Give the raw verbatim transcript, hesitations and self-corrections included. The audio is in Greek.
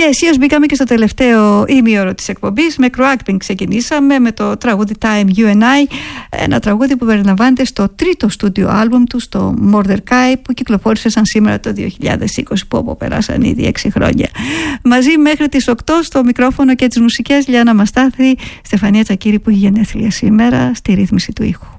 αισίως μπήκαμε και στο τελευταίο ημίωρο της εκπομπής. Με Croacting ξεκινήσαμε με το τραγούδι Time You and I, ένα τραγούδι που περιλαμβάνεται στο τρίτο στούντιο άλμπουμ του, στο Mordecai, που κυκλοφόρησε σαν σήμερα το δύο χιλιάδες είκοσι, που όπου περάσαν ήδη έξι χρόνια. Μαζί μέχρι τις οκτώ στο μικρόφωνο και τις μουσικές Λιάννα Μαστάθη, Στεφανία Τσακύρη που έχει γενέθλια σήμερα στη ρύθμιση του ήχου.